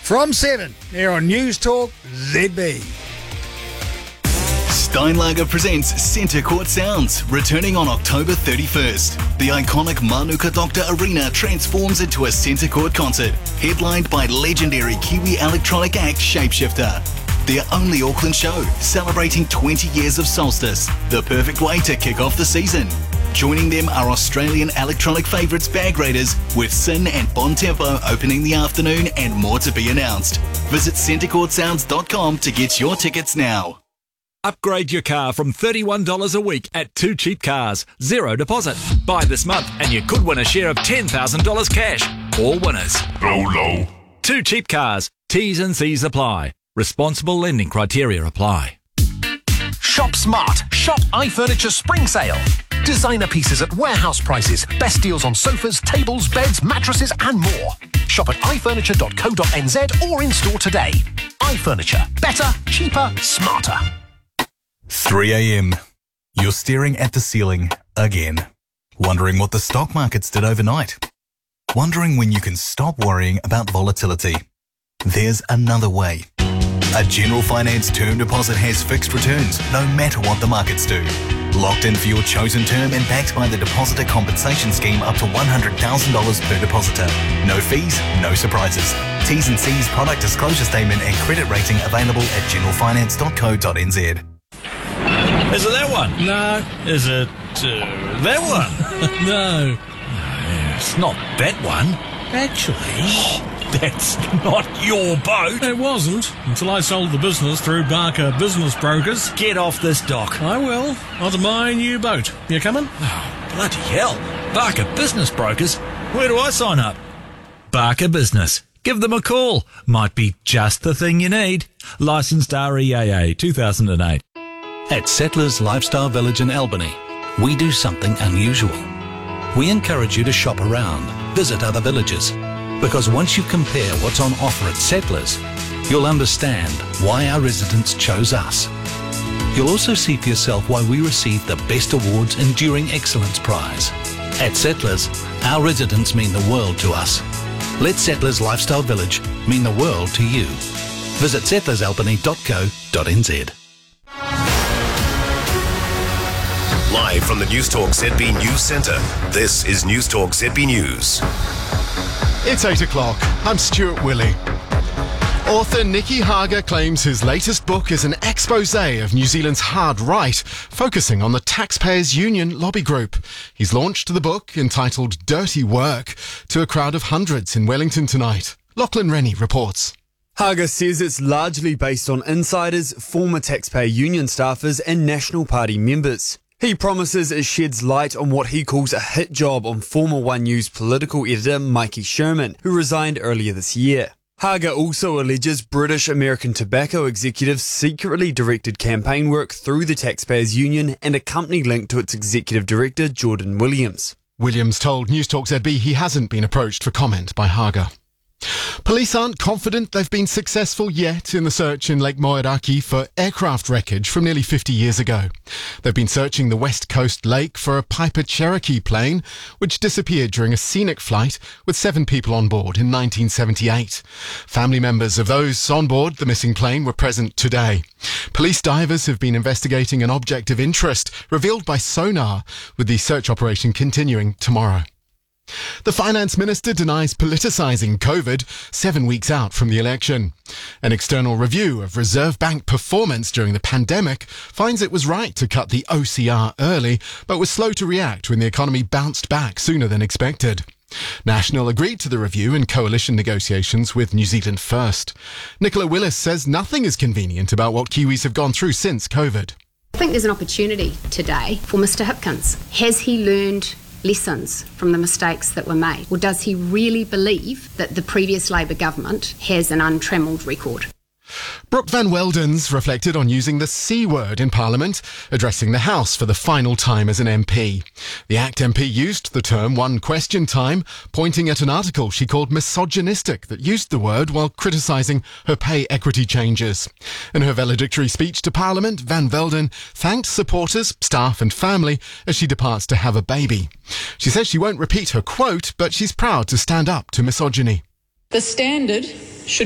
from 7 here on News Talk ZB. Steinlager presents Centre Court Sounds, returning on October 31st. The iconic Manuka Doctor Arena transforms into a Centre Court concert, headlined by legendary Kiwi electronic act Shapeshifter. Their only Auckland show, celebrating 20 years of Solstice, the perfect way to kick off the season. Joining them are Australian electronic favourites Bag Raiders, with Sin and Bon Tempo opening the afternoon, and more to be announced. Visit centrecourtsounds.com to get your tickets now. Upgrade your car from $31 a week at Two Cheap Cars. Zero deposit. Buy this month and you could win a share of $10,000 cash. All winners. Low. Two Cheap Cars. T's and C's apply. Responsible lending criteria apply. Shop smart. Shop iFurniture Spring Sale. Designer pieces at warehouse prices. Best deals on sofas, tables, beds, mattresses and more. Shop at ifurniture.co.nz or in store today. iFurniture. Better, cheaper, smarter. 3 a.m. You're staring at the ceiling again. Wondering what the stock markets did overnight. Wondering when you can stop worrying about volatility. There's another way. A General Finance term deposit has fixed returns no matter what the markets do. Locked in for your chosen term and backed by the Depositor Compensation Scheme up to $100,000 per depositor. No fees, no surprises. T's and C's product disclosure statement and credit rating available at generalfinance.co.nz. Is it that one? No. Is it that one? No. It's not that one. Actually, That's not your boat. it wasn't until I sold the business through Barker Business Brokers. Get off this dock. I will. Onto my new boat. You coming? Oh, bloody hell. Barker Business Brokers? Where do I sign up? Barker Business. Give them a call. Might be just the thing you need. Licensed REAA 2008. At Settlers Lifestyle Village in Albany, we do something unusual. We encourage you to shop around, visit other villages, because once you compare what's on offer at Settlers, you'll understand why our residents chose us. You'll also see for yourself why we received the Best Awards Enduring Excellence Prize. At Settlers, our residents mean the world to us. Let Settlers Lifestyle Village mean the world to you. Visit settlersalbany.co.nz. Live from the News Talk ZB News Centre, this is News Talk ZB News. It's 8 o'clock. I'm Stuart Willey. Author Nicky Hager claims his latest book is an expose of New Zealand's hard right, focusing on the Taxpayers Union lobby group. He's launched the book, entitled Dirty Work, to a crowd of hundreds in Wellington tonight. Lachlan Rennie reports. Hager says it's largely based on insiders, former Taxpayer Union staffers and National Party members. He promises it sheds light on what he calls a hit job on former One News political editor Mikey Sherman, who resigned earlier this year. Hager also alleges British American Tobacco executives secretly directed campaign work through the Taxpayers Union and a company linked to its executive director, Jordan Williams. Williams told News Talk ZB he hasn't been approached for comment by Hager. Police aren't confident they've been successful yet in the search in Lake Moeraki for aircraft wreckage from nearly 50 years ago. They've been searching the West Coast Lake for a Piper Cherokee plane, which disappeared during a scenic flight with 7 people on board in 1978. Family members of those on board the missing plane were present today. Police divers have been investigating an object of interest revealed by sonar, with the search operation continuing tomorrow. The Finance Minister denies politicising COVID 7 weeks out from the election. An external review of Reserve Bank performance during the pandemic finds it was right to cut the OCR early, but was slow to react when the economy bounced back sooner than expected. National agreed to the review in coalition negotiations with New Zealand First. Nicola Willis says nothing is convenient about what Kiwis have gone through since COVID. I think there's an opportunity today for Mr Hipkins. Has he learned lessons from the mistakes that were made? Or does he really believe that the previous Labour government has an untrammelled record? Brooke Van Weldens reflected on using the C word in Parliament, addressing the House for the final time as an MP. The ACT MP used the term one question time, pointing at an article she called misogynistic that used the word while criticising her pay equity changes. In her valedictory speech to Parliament, Van Velden thanked supporters, staff and family as she departs to have a baby. She says she won't repeat her quote, but she's proud to stand up to misogyny. The standard